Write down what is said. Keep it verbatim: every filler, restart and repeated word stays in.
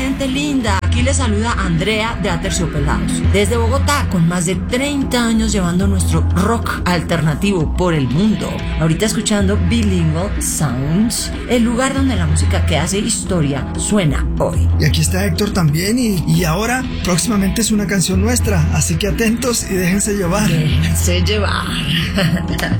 gente linda. Aquí les saluda Andrea de Aterciopelados. Desde Bogotá, con más de treinta años llevando nuestro rock alternativo por el mundo. Ahorita escuchando Bilingual Sounds, el lugar donde la música que hace historia suena hoy. Y aquí está Héctor también. Y, y ahora, próximamente es una canción nuestra. Así que atentos y déjense llevar. Déjense llevar.